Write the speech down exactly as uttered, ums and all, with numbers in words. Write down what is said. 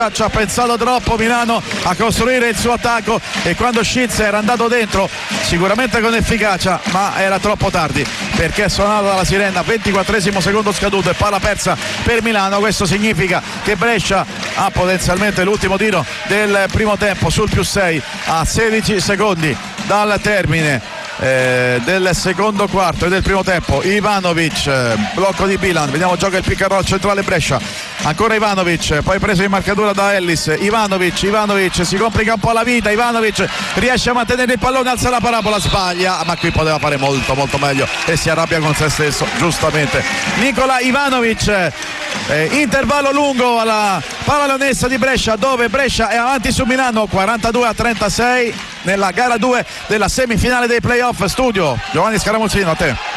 Ci ha pensato troppo Milano a costruire il suo attacco e quando Schiz era andato dentro sicuramente con efficacia, ma era troppo tardi perché è suonata la sirena. Ventiquattresimo secondo scaduto e palla persa per Milano. Questo significa che Brescia ha potenzialmente l'ultimo tiro del primo tempo sul più sei a sedici secondi dal termine Eh, del secondo quarto e del primo tempo. Ivanovic, eh, blocco di Bilan, vediamo gioca il pick and roll centrale Brescia, ancora Ivanovic, poi preso in marcatura da Ellis. Ivanovic, Ivanovic si complica un po' la vita, Ivanovic riesce a mantenere il pallone, alza la parabola, sbaglia, ma qui poteva fare molto molto meglio e si arrabbia con se stesso giustamente Nikola Ivanovic. Eh, intervallo lungo alla palla leonessa di Brescia, dove Brescia è avanti su Milano quarantadue a trentasei nella gara due della semifinale dei playoff. Studio Giovanni Scaramuzzino, a te.